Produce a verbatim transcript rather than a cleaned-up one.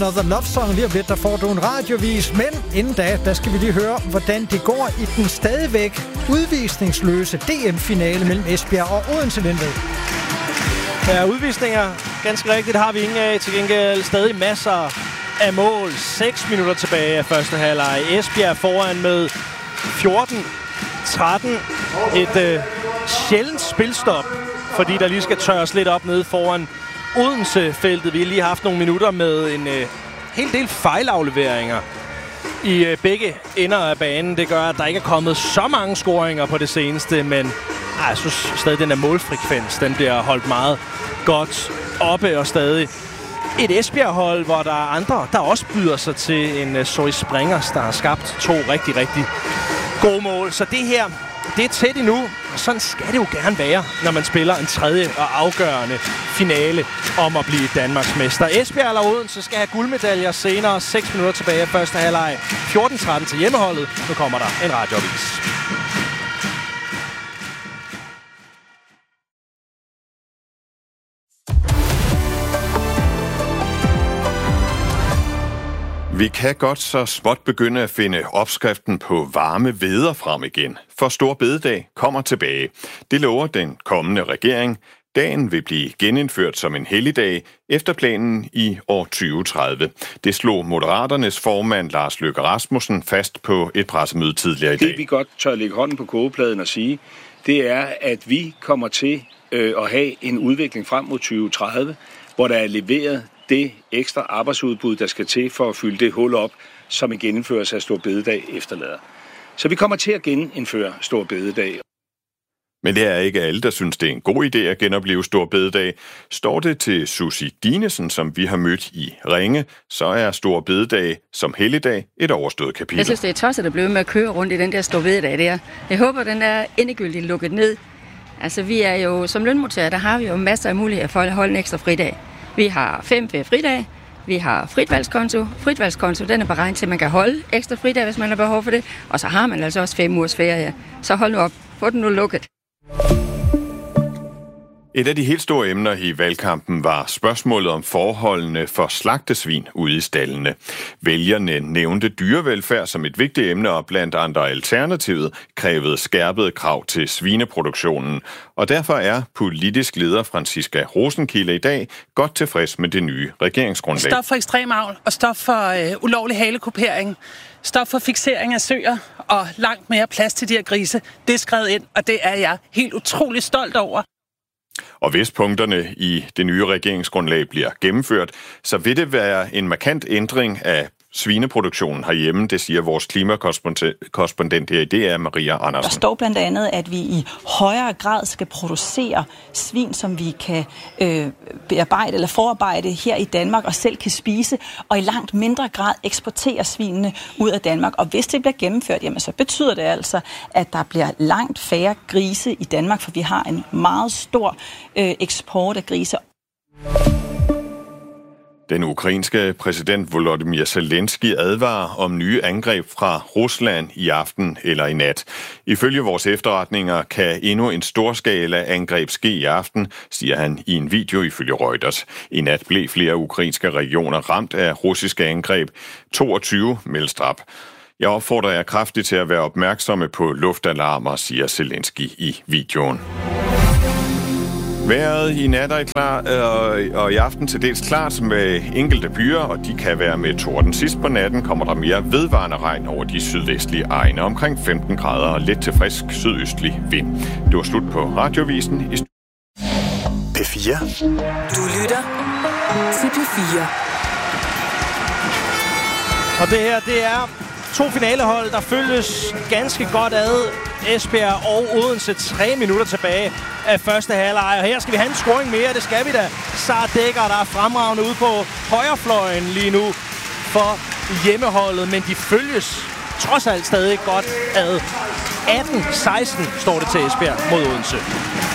Another Love Song. Lige om lidt, der får du en radiovis. Men inden da, der skal vi lige høre, hvordan det går i den stadigvæk udvisningsløse D M-finale mellem Esbjerg og Odense Lindved. Ja, udvisninger. Ganske rigtigt har vi ingen af. Til gengæld stadig masser af mål. seks minutter tilbage af første halvleg. Esbjerg foran med fjorten tretten. Et øh, sjældent spilstop, fordi der lige skal tørres lidt op nede foran Odense-feltet. Vi har lige haft nogle minutter med en øh, hel del fejlafleveringer i øh, begge ender af banen. Det gør, at der ikke er kommet så mange scoringer på det seneste, men ej, jeg synes stadig, den der målfrekvens, den bliver holdt meget godt oppe, og stadig et Esbjerg-hold, hvor der er andre, der også byder sig til en uh, Zoe Springers, der har skabt to rigtig, rigtig gode mål. Så det her, det er tæt endnu. Sådan skal det jo gerne være, når man spiller en tredje og afgørende finale om at blive Danmarks mester. Esbjerg eller Odense skal have guldmedaljer senere. seks minutter tilbage af første halvleg. fjorten tretten til hjemmeholdet. Nu kommer der en radioavis. Vi kan godt så småt begynde at finde opskriften på varme hveder frem igen, for Store Bededag kommer tilbage. Det lover den kommende regering. Dagen vil blive genindført som en helligdag efter planen i år tyve tredive. Det slog Moderaternes formand Lars Løkke Rasmussen fast på et pressemøde tidligere i dag. Det vi godt tør lægge hånden på kogepladen og sige, det er, at vi kommer til øh, at have en udvikling frem mod tyve tredive, hvor der er leveret det ekstra arbejdsudbud, der skal til for at fylde det hul op, som en genindførelse af Stor Bededag efterlader. Så vi kommer til at genindføre Stor Bededag. Men det er ikke alle, der synes, det er en god idé at genopleve Stor Bededag. Står det til Susie Dinesen, som vi har mødt i Ringe, så er Stor Bededag som helligdag et overstået kapitel. Jeg synes, det er tosset, der blev med at køre rundt i den der Stor Bededag der. Jeg håber, den er endegyldigt lukket ned. Altså, vi er jo som lønmodtagere, der har vi jo masser af muligheder for at holde en ekstra fridag. Vi har fem fridage, vi har fritvalgskonto. Fritvalgskonto, den er beregnet til, at man kan holde ekstra fridag, hvis man har behov for det. Og så har man altså også fem ugers ferie. Så hold nu op, få den nu lukket. Et af de helt store emner i valgkampen var spørgsmålet om forholdene for slagtesvin ude i staldene. Vælgerne nævnte dyrevelfærd som et vigtigt emne, og blandt andre Alternativet krævede skærpede krav til svineproduktionen. Og derfor er politisk leder Franciska Rosenkilde i dag godt tilfreds med det nye regeringsgrundlag. Stop for ekstrem avl og stop for øh, ulovlig halekupering. Stop for fiksering af søer og langt mere plads til de her grise. Det er skrevet ind, og det er jeg helt utrolig stolt over. Og hvis punkterne i det nye regeringsgrundlag bliver gennemført, så vil det være en markant ændring af svineproduktionen herhjemme. Det siger vores klimakorrespondent her i D R, Maria Andersen. Der står blandt andet, at vi i højere grad skal producere svin, som vi kan øh, bearbejde eller forarbejde her i Danmark og selv kan spise, og i langt mindre grad eksportere svinene ud af Danmark. Og hvis det bliver gennemført, jamen, så betyder det altså, at der bliver langt færre grise i Danmark, for vi har en meget stor øh, eksport af grise. Den ukrainske præsident Volodymyr Zelensky advarer om nye angreb fra Rusland i aften eller i nat. Ifølge vores efterretninger kan endnu en storskala angreb ske i aften, siger han i en video ifølge Reuters. I nat blev flere ukrainske regioner ramt af russiske angreb. toogtyve meldes dræb. Jeg opfordrer jer kraftigt til at være opmærksomme på luftalarmer, siger Zelensky i videoen. Vejret i nat er klar, øh, og i aften til dels klart med enkelte byer, og de kan være med torden. Sidst på natten kommer der mere vedvarende regn over de sydvestlige egne, omkring femten grader og let til frisk sydøstlig vind. Det var slut på radiovisen i P fire. Du lytter til P fire. Og det her, det er to finalehold, der følges ganske godt ad. Esbjerg og Odense tre minutter tilbage af første halvleg. Og her skal vi have en scoring mere, det skal vi da. Sara Dækker, der er fremragende ude på højrefløjen lige nu for hjemmeholdet, men de følges trods alt stadig godt ad. atten seksten står det til Esbjerg mod Odense.